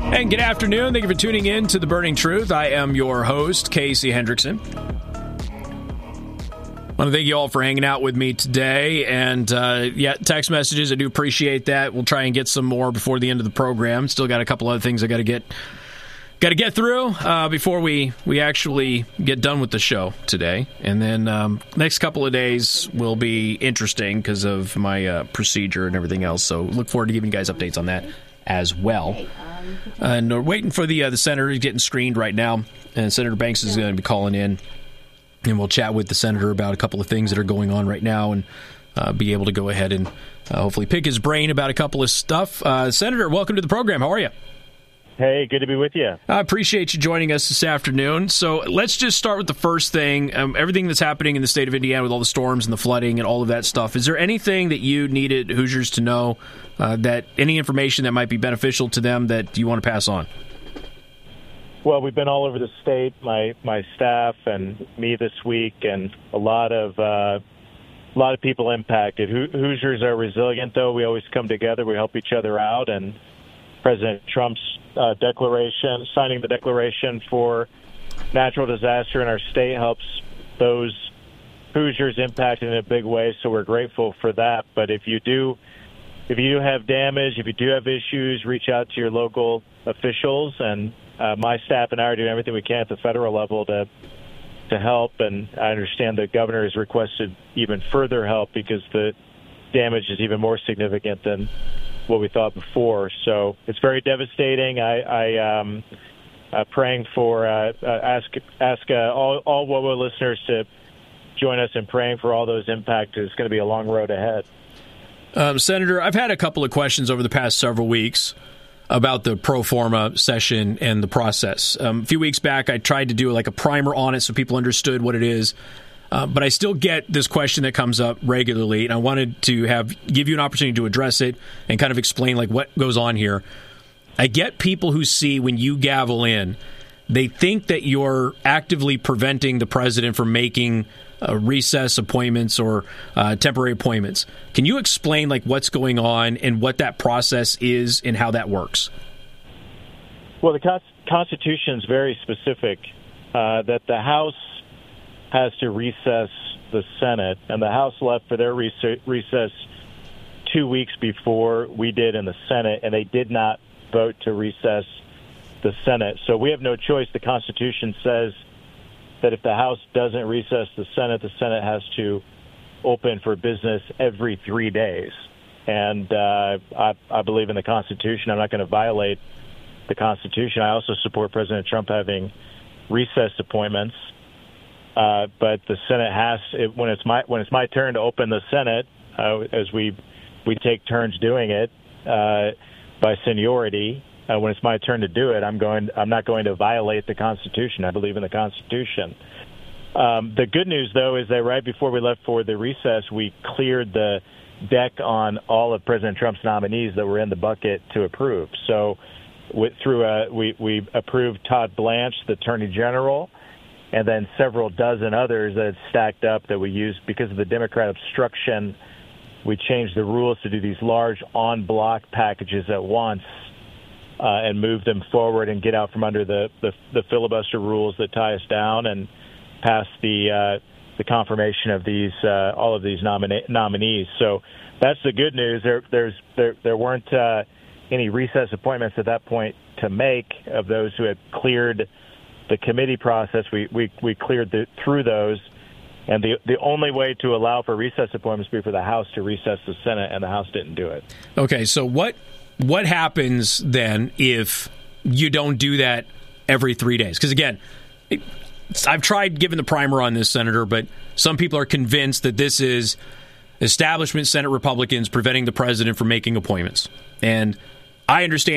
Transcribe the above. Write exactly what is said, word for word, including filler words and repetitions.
And good afternoon. Thank you for tuning in to The Burning Truth. I am your host, Casey Hendrickson. I want to thank you all for hanging out with me today. And, uh, yeah, text messages, I do appreciate that. We'll try and get some more before the end of the program. Still got a couple other things I got to get got to get through uh, before we, we actually get done with the show today. And then um, next couple of days will be interesting because of my uh, procedure and everything else. So look forward to giving you guys updates on that as well. And we're waiting for the uh, the senator. He's getting screened right now. And Senator Banks is going to be calling in. And we'll chat with the senator about a couple of things that are going on right now and uh, be able to go ahead and uh, hopefully pick his brain about a couple of stuff. Uh, Senator, welcome to the program. How are you? Hey, good to be with you. I appreciate you joining us this afternoon. So let's just start with the first thing. Um, everything that's happening in the state of Indiana with all the storms and the flooding and all of that stuff. Is there anything that you needed Hoosiers to know, uh, that any information that might be beneficial to them that you want to pass on? Well, we've been all over the state, my my staff and me this week, and a lot of uh, a lot of people impacted. Ho- Hoosiers are resilient, though. We always come together. We help each other out. And President Trump's uh, declaration, signing the declaration for natural disaster in our state, helps those Hoosiers impacted in a big way. So we're grateful for that. But if you do, if you do have damage, if you do have issues, reach out to your local officials. And Uh, my staff and I are doing everything we can at the federal level to to help, and I understand the governor has requested even further help because the damage is even more significant than what we thought before. So it's very devastating. I, I um, uh, praying for uh, uh, ask ask uh, all all W O W O listeners to join us in praying for all those impacted. It's going to be a long road ahead. Um, Senator, I've had a couple of questions over the past several weeks about the pro forma session and the process. Um, a few weeks back, I tried to do like a primer on it so people understood what it is. Uh, but I still get this question that comes up regularly, and I wanted to have give you an opportunity to address it and kind of explain like what goes on here. I get people who see when you gavel in, they think that you're actively preventing the president from making uh, recess appointments or uh, temporary appointments. Can you explain like what's going on and what that process is and how that works? Well, the con- Constitution is very specific uh, that the House has to recess the Senate, and the House left for their rec- recess two weeks before we did in the Senate, and they did not vote to recess the Senate. So we have no choice. The Constitution says that if the House doesn't recess the Senate, the Senate has to open for business every three days. And uh, I, I believe in the Constitution. I'm not going to violate the Constitution. I also support President Trump having recess appointments. Uh, but the Senate has, it, when it's my when it's my turn to open the Senate, uh, as we we take turns doing it uh, by seniority. Uh, when it's my turn to do it, I'm going. I'm not going to violate the Constitution. I believe in the Constitution. Um, the good news, though, is that right before we left for the recess, we cleared the deck on all of President Trump's nominees that were in the bucket to approve. So, with, through a, we we approved Todd Blanche, the Attorney General, and then several dozen others that had stacked up that we used because of the Democrat obstruction. We changed the rules to do these large en bloc packages at once. Uh, and move them forward and get out from under the, the, the filibuster rules that tie us down and pass the uh, the confirmation of these uh, all of these nomina- nominees. So that's the good news. There there's there there weren't uh, any recess appointments at that point to make of those who had cleared the committee process. We we, we cleared the, through those, and the the only way to allow for recess appointments would be for the House to recess the Senate, and the House didn't do it. Okay, so what? What happens then if you don't do that every three days? Because, again, it, I've tried giving the primer on this, Senator, but some people are convinced that this is establishment Senate Republicans preventing the president from making appointments. And I understand